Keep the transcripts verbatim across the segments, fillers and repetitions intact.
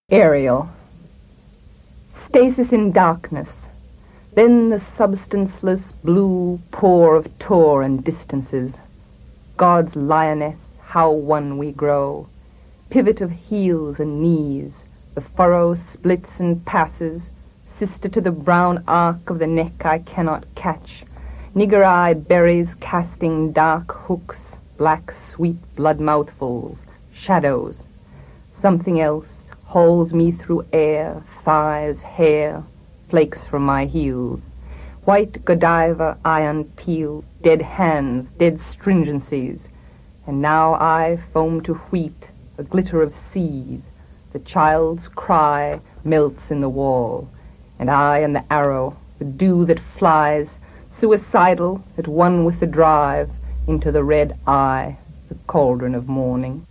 Ariel. Stasis in darkness, then the substanceless blue pour of tour and distances. God's lioness, how one we grow, pivot of heels and knees, the furrow splits and passes, sister to the brown arc of the neck I cannot catch, nigger-eye berries casting dark hooks, black sweet blood mouthfuls, shadows. Something else holds me through air, thighs, hair, flakes from my heels. White Godiva iron peel, dead hands, dead stringencies. And now I foam to wheat, a glitter of seas. The child's cry melts in the wall, and I am the arrow, the dew that flies, suicidal, at one with the drive, into the red eye, the cauldron of morning.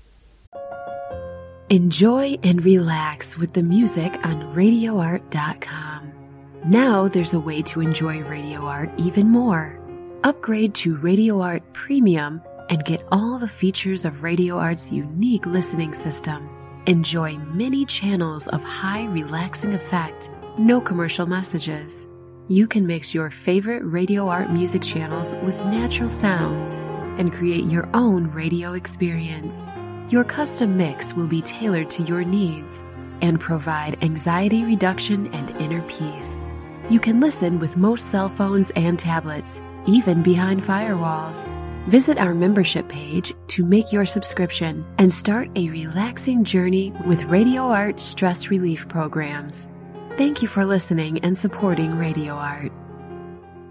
Enjoy and relax with the music on radio art dot com. Now there's a way to enjoy Radio Art even more. Upgrade to Radio Art Premium and get all the features of Radio Art's unique listening system. Enjoy many channels of high relaxing effect, no commercial messages. You can mix your favorite Radio Art music channels with natural sounds and create your own radio experience. Your custom mix will be tailored to your needs and provide anxiety reduction and inner peace. You can listen with most cell phones and tablets, even behind firewalls. Visit our membership page to make your subscription and start a relaxing journey with Radio Art stress relief programs. Thank you for listening and supporting Radio Art.